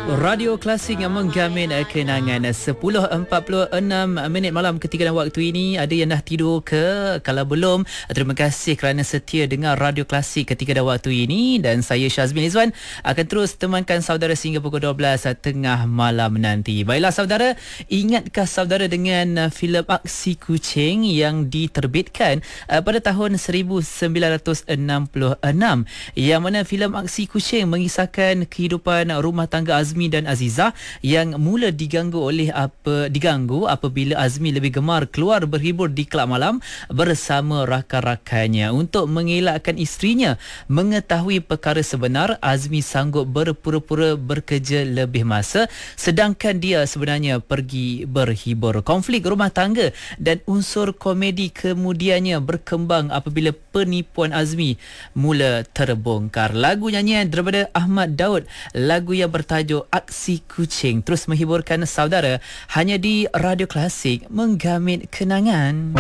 Radio Klasik yang menggamin kenangan 10.46 minit malam ketika dan waktu ini. Ada yang dah tidur ke? Kalau belum, terima kasih kerana setia dengar Radio Klasik ketika dan waktu ini. Dan saya Syazmin Izwan akan terus temankan saudara sehingga pukul 12 tengah malam nanti. Baiklah saudara, ingatkah saudara dengan filem Aksi Kucing yang diterbitkan pada tahun 1966, yang mana filem Aksi Kucing mengisahkan kehidupan rumah tangga Azmi dan Azizah yang mula diganggu apabila Azmi lebih gemar keluar berhibur di kelab malam bersama rakan-rakannya. Untuk mengelakkan isterinya mengetahui perkara sebenar, Azmi sanggup berpura-pura bekerja lebih masa sedangkan dia sebenarnya pergi berhibur. Konflik rumah tangga dan unsur komedi kemudiannya berkembang apabila penipuan Azmi mula terbongkar. Lagu nyanyian daripada Ahmad Daud, lagu yang bertajuk Aksi Kucing, terus menghiburkan saudara hanya di Radio Klasik menggamit kenangan.